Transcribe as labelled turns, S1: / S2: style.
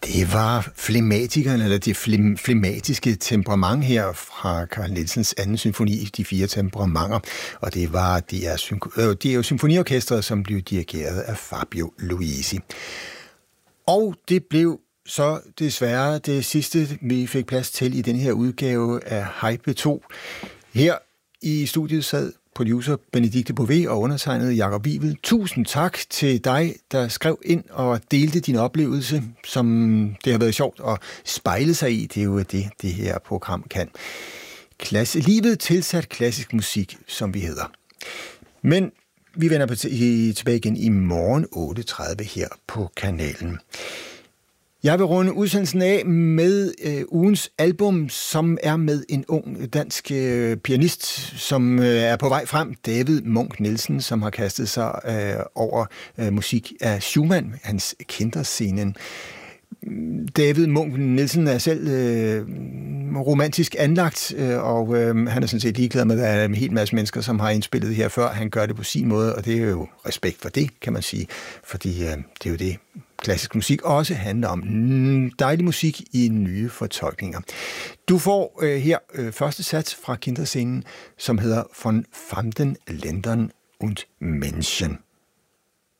S1: Det var flematikerne, eller det flematiske temperament her fra Carl Nielsens anden symfoni, de 4 temperamenter, og det var det er jo symfoniorkestret, som blev dirigeret af Fabio Luisi. Og det blev så desværre det sidste, vi fik plads til i den her udgave af Hej-P2. Her i studiet sad producer Benedikte Bové og undertegnet Jakob Wivel. Tusind tak til dig, der skrev ind og delte din oplevelse, som det har været sjovt at spejle sig i. Det er jo det her program kan. Livet tilsat klassisk musik, som vi hedder. Men vi vender tilbage igen i morgen 8.30 her på kanalen. Jeg vil runde udsendelsen af med ugens album, som er med en ung dansk pianist, som er på vej frem. David Munch Nielsen, som har kastet sig over musik af Schumann, hans Kinderscenen. David Munch Nielsen er selv romantisk anlagt, og han er sådan set ligeglad med, at der er en hel masse mennesker, som har indspillet det her før. Han gør det på sin måde, og det er jo respekt for det, kan man sige, fordi det er jo det, klassisk musik også handler om. Dejlig musik i nye fortolkninger. Du får her første sats fra Kinderscenen, som hedder Von fremden Ländern und Menschen.